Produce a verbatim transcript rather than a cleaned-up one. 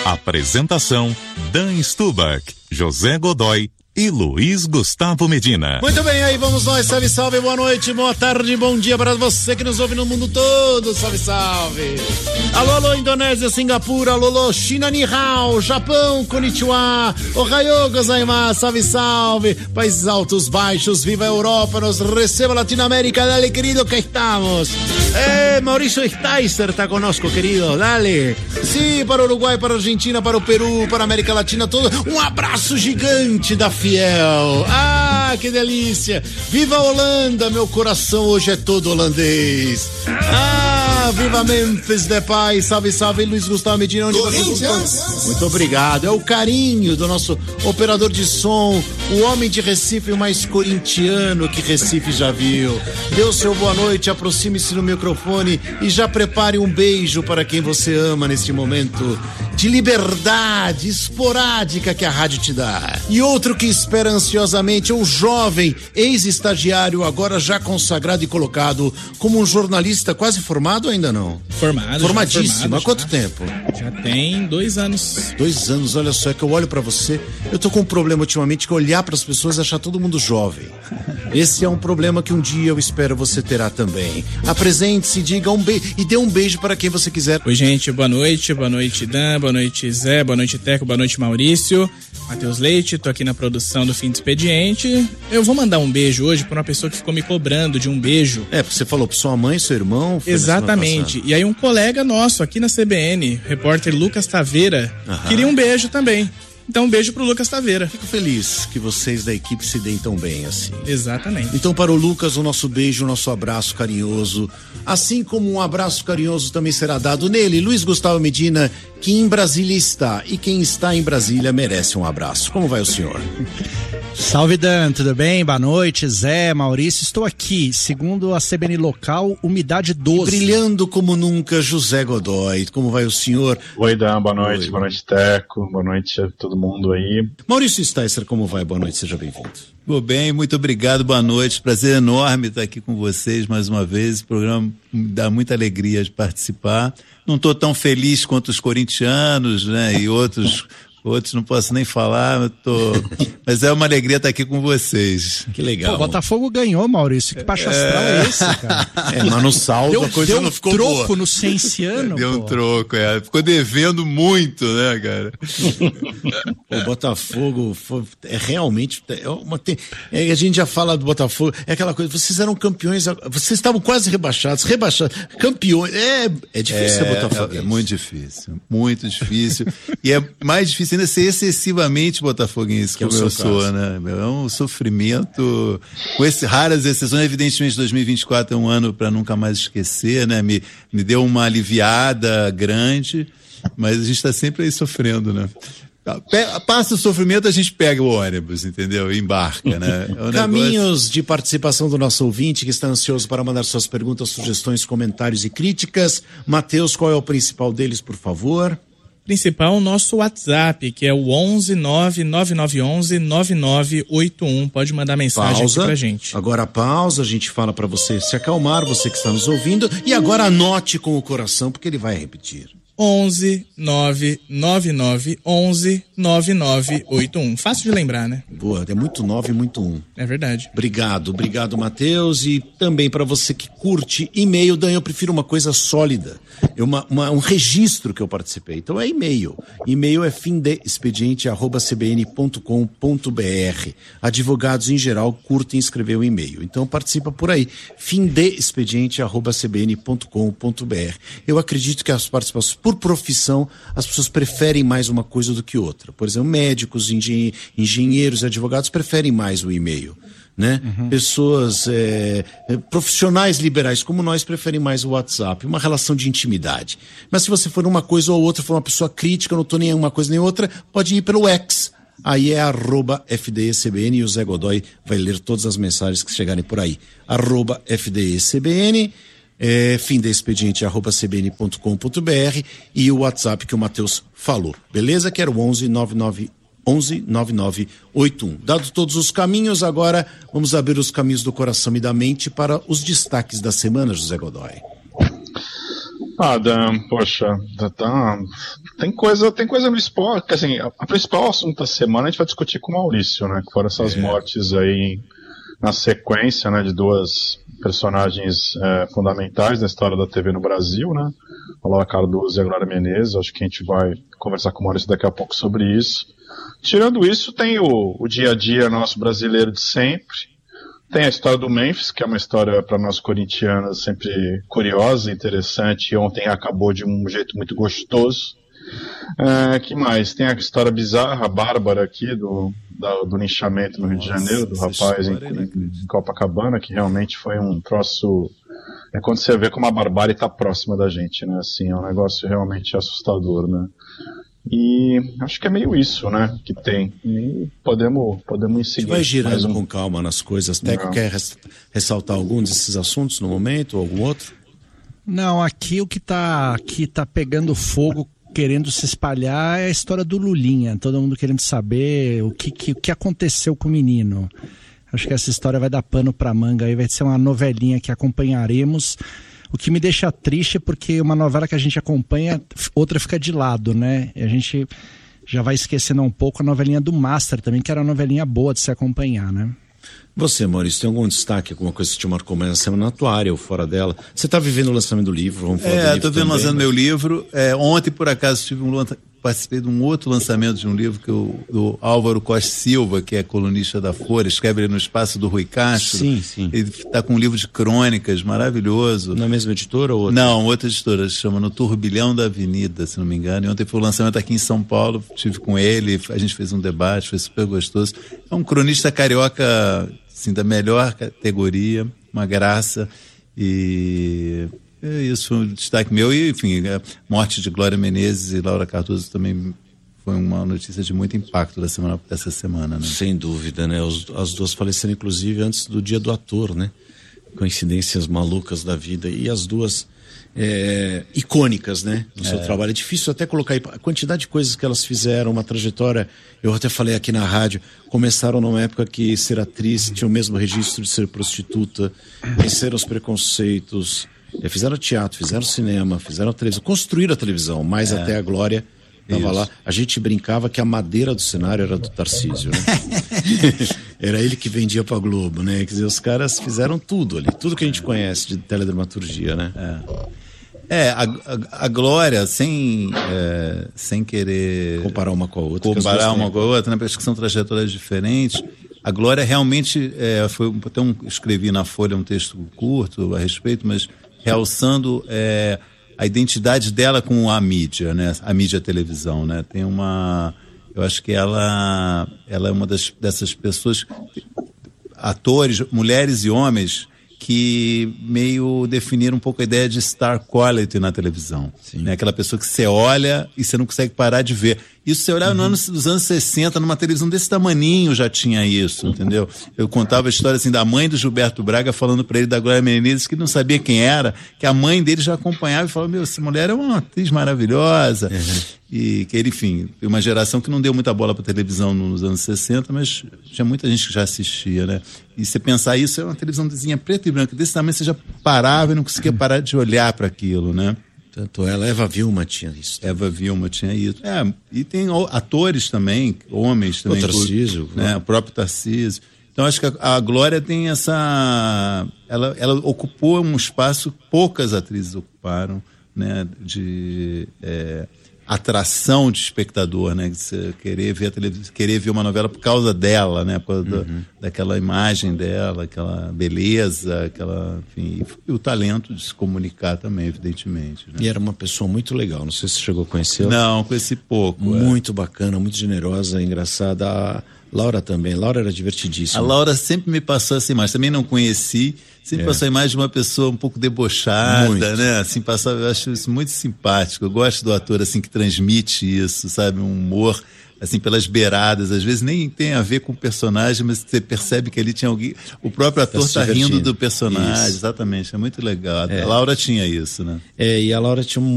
Apresentação: Dan Stubach, José Godoy e Luiz Gustavo Medina. Muito bem, aí vamos nós, salve, salve, boa noite, boa tarde, bom dia para você que nos ouve no mundo todo, salve, salve. Alô, alô, Indonésia, Singapura, alô, alô, China, Ni Hao, Japão, Konnichiwa, Ohayou gozaimasu, salve, salve, países altos, baixos, viva a Europa, nos receba a Latinoamérica, dale, querido, que estamos. Eh, Maurício Steiser está conosco, querido, dale. Sim, para o Uruguai, para a Argentina, para o Peru, para a América Latina toda, um abraço gigante da Fiel. Ah, que delícia. Viva a Holanda, meu coração hoje é todo holandês. Ah, viva Memphis Depay, salve, salve, Luiz Gustavo Medina. Onde você está? Muito obrigado. É o carinho do nosso operador de som, o homem de Recife mais corintiano que Recife já viu. Dê o seu boa noite, aproxime-se no microfone e já prepare um beijo para quem você ama neste momento de liberdade esporádica que a rádio te dá. E outro que espera ansiosamente é um jovem ex-estagiário, agora já consagrado e colocado como um jornalista quase formado, ainda não? Formado. Formadíssimo. Formado, há quanto já. tempo? Já tem dois anos. Dois anos, olha só, é que eu olho pra você, eu tô com um problema ultimamente, que é olhar pras pessoas e achar todo mundo jovem. Esse é um problema que um dia eu espero você terá também. Apresente-se, diga um beijo e dê um beijo para quem você quiser. Oi, gente, boa noite, boa noite, Dan, boa noite, Zé, boa noite, Teco, boa noite, Maurício, Matheus Leite, tô aqui na produção do Fim de Expediente. Eu vou mandar um beijo hoje pra uma pessoa que ficou me cobrando de um beijo. É, porque você falou pra sua mãe, seu irmão. Exatamente. E aí um colega nosso aqui na C B N, repórter Lucas Taveira, Aham. queria um beijo também. Então um beijo pro Lucas Taveira. Fico feliz que vocês da equipe se deem tão bem assim. Exatamente. Então para o Lucas, o nosso beijo, o nosso abraço carinhoso. Assim como um abraço carinhoso também será dado nele, Luiz Gustavo Medina, que em Brasília está. E quem está em Brasília merece um abraço. Como vai o senhor? Salve, Dan, tudo bem? Boa noite, Zé, Maurício, estou aqui, segundo a C B N local, umidade doze. Brilhando como nunca, José Godoy, como vai o senhor? Oi, Dan, boa noite, Oi. boa noite, Teco, boa noite a todo mundo aí. Maurício Steiser, como vai? Boa noite, seja bem-vindo. Vou bem, muito obrigado, boa noite, prazer enorme estar aqui com vocês mais uma vez, o programa me dá muita alegria de participar, não estou tão feliz quanto os corintianos, né, e outros... Outros não posso nem falar, eu tô... mas é uma alegria estar aqui com vocês. Que legal. Pô, o Botafogo ganhou, Maurício. Que baixo astral é, é esse, cara? É, mas no saldo deu, a coisa deu não ficou boa. Deu um boa. troco no Cenciano, Deu pô. um troco, é. Ficou devendo muito, né, cara? O Botafogo foi, é realmente... É uma, é, a gente já fala do Botafogo, é aquela coisa, vocês eram campeões, vocês estavam quase rebaixados, rebaixados, campeões, é, é difícil ser é, Botafogo. É, é muito difícil, muito difícil. E é mais difícil ainda ser excessivamente botafoguense, que como é eu sou, caso. né? É um sofrimento, com esse, raras exceções, evidentemente dois mil e vinte e quatro é um ano para nunca mais esquecer, né? Me, me deu uma aliviada grande, mas a gente está sempre aí sofrendo, né? Passa o sofrimento, a gente pega o ônibus, entendeu? E embarca, né? É um Caminhos negócio... de participação do nosso ouvinte que está ansioso para mandar suas perguntas, sugestões, comentários e críticas. Matheus, qual é o principal deles, por favor? Principal, o nosso WhatsApp, que é o onze nove nove nove onze nove nove oito um. Pode mandar mensagem pausa. aqui pra gente. Agora pausa, a gente fala para você se acalmar, você que está nos ouvindo, e agora anote com o coração, porque ele vai repetir. onze nove nove nove onze nove nove oito um. Fácil de lembrar, né? Boa, é muito nove e muito um. É verdade. Obrigado, obrigado, Matheus. E também para você que curte e-mail, Dan, eu prefiro uma coisa sólida. É uma, uma, um registro que eu participei. Então é e-mail. E-mail é fimdeexpediente arroba c b n ponto com ponto b r. Advogados em geral curtem escrever o e-mail. Então participa por aí. fimdeexpediente arroba c b n ponto com ponto b r. Eu acredito que as participações por profissão, as pessoas preferem mais uma coisa do que outra. Por exemplo, médicos, engen- engenheiros e advogados preferem mais o e-mail. Né? Uhum. Pessoas é, profissionais liberais como nós preferem mais o WhatsApp, uma relação de intimidade. Mas se você for uma coisa ou outra, for uma pessoa crítica, não estou nem uma coisa nem outra, pode ir pelo X. Aí é arroba F D E C B N e o Zé Godoy vai ler todas as mensagens que chegarem por aí. Arroba F D E C B N, é, fim de expediente arroba c b n ponto com ponto b r e o WhatsApp que o Matheus falou. Beleza? Que era o onze nove nove onze nove nove oito um. Dado todos os caminhos, agora vamos abrir os caminhos do coração e da mente para os destaques da semana, José Godoy. Ah, Dan, poxa, tá, tem coisa, tem coisa no esporte, que assim, a, a principal assunto da semana a gente vai discutir com o Maurício, né, que foram essas é. mortes aí na sequência, né, de duas personagens é, fundamentais na história da T V no Brasil, né, a Laura Cardoso e a Glória Menezes. Acho que a gente vai conversar com o Maurício daqui a pouco sobre isso. Tirando isso, tem o, o dia a dia nosso brasileiro de sempre. Tem a história do Memphis, que é uma história para nós corintianos sempre curiosa, interessante, e ontem acabou de um jeito muito gostoso. É, que mais? Tem a história bizarra, bárbara aqui, do, da, do linchamento no Rio Nossa, de Janeiro, do rapaz em, em Copacabana, que realmente foi um troço... É quando você vê como a barbárie está próxima da gente, né? Assim, é um negócio realmente assustador, né? E acho que é meio isso, né, que tem. E podemos, podemos seguir. Você vai girando um... com calma nas coisas. Teco quer res- ressaltar algum desses assuntos no momento, ou algum outro? Não, aqui o que tá, aqui tá pegando fogo, querendo se espalhar, é a história do Lulinha. Todo mundo querendo saber o que, que, o que aconteceu com o menino. Acho que essa história vai dar pano pra manga aí, vai ser uma novelinha que acompanharemos. O que me deixa triste é porque uma novela que a gente acompanha, outra fica de lado, né? E a gente já vai esquecendo um pouco a novelinha do Master também, que era uma novelinha boa de se acompanhar, né? Você, Maurício, tem algum destaque, alguma coisa que te marcou mais na semana, na tua área ou fora dela? Você está vivendo o lançamento do livro? Vamos falar é, do livro estou vendo também, lançando mas... meu livro. É, ontem, por acaso, tive um, participei de um outro lançamento de um livro que o, do Álvaro Costa Silva, que é colunista da Folha, escreve ele no Espaço do Rui Castro. Sim, sim. Ele está com um livro de crônicas maravilhoso. Na mesma editora ou outra? Não, outra editora, se chama No Turbilhão da Avenida, se não me engano. E ontem foi o lançamento aqui em São Paulo, estive com ele, a gente fez um debate, foi super gostoso. É um cronista carioca, assim, da melhor categoria, uma graça. E é isso, foi um destaque meu. E, enfim, a morte de Glória Menezes e Laura Cardoso também foi uma notícia de muito impacto da semana, dessa semana, né? Sem dúvida, né? Os, as duas faleceram, inclusive, antes do Dia do Ator, né? Coincidências malucas da vida. E as duas é, icônicas, né? No seu é. trabalho. É difícil até colocar aí a quantidade de coisas que elas fizeram, uma trajetória. Eu até falei aqui na rádio, começaram numa época que ser atriz tinha o mesmo registro de ser prostituta, venceram os preconceitos, é, fizeram teatro, fizeram cinema, fizeram televisão, construíram a televisão, mas é. até a Glória estava lá. A gente brincava que a madeira do cenário era do Tarcísio, né? Era ele que vendia pra Globo, né? Quer dizer, os caras fizeram tudo ali, tudo que a gente conhece de teledramaturgia, né? É. É, a, a, a Glória, sem, é, sem querer comparar uma com a outra, comparar uma com a outra, né, porque são trajetórias diferentes. A Glória realmente, é, foi, até um, escrevi na Folha um texto curto a respeito, mas realçando é, a identidade dela com a mídia, né, a mídia televisão, né, tem uma, eu acho que ela, ela é uma das, dessas pessoas, atores, mulheres e homens, que meio definiram um pouco a ideia de star quality na televisão. Né? Aquela pessoa que você olha e você não consegue parar de ver. Isso você olhava uhum. nos, nos anos sessenta, numa televisão desse tamaninho já tinha isso, entendeu? Eu contava a história assim da mãe do Gilberto Braga falando para ele da Glória Menezes, que não sabia quem era, que a mãe dele já acompanhava e falava, meu, essa mulher é uma atriz maravilhosa. Uhum. E que ele, enfim, uma geração que não deu muita bola para televisão nos anos sessenta, mas tinha muita gente que já assistia, né? E você pensar isso, é uma televisãozinha preta e branca, desse tamanho você já parava e não conseguia parar de olhar para aquilo, né? Tanto ela, Eva Vilma tinha isso. Eva Vilma tinha isso. É, e tem atores também, homens também. O Tarcísio. Né, o próprio Tarcísio. Então acho que a, a Glória tem essa... Ela, ela ocupou um espaço que poucas atrizes ocuparam, né? De... É, atração de espectador, né? Você querer ver a televisão, querer ver uma novela por causa dela, né? Por causa uhum. da, daquela imagem dela, aquela beleza, aquela, enfim, e o talento de se comunicar também, evidentemente. Né? E era uma pessoa muito legal, não sei se você chegou a conhecê-la. Não, conheci pouco. Muito é. bacana, muito generosa, engraçada. A Laura também, Laura era divertidíssima. A Laura sempre me passou essa imagem, também não conheci, sempre é. passou a imagem de uma pessoa um pouco debochada, muito. né? Assim, passava, eu acho isso muito simpático. Eu gosto do ator assim que transmite isso, sabe? Um humor assim pelas beiradas, às vezes nem tem a ver com o personagem, mas você percebe que ali tinha alguém, o próprio ator está tá rindo do personagem, isso. exatamente, é muito legal. É. A Laura tinha isso, né? É, e a Laura tinha um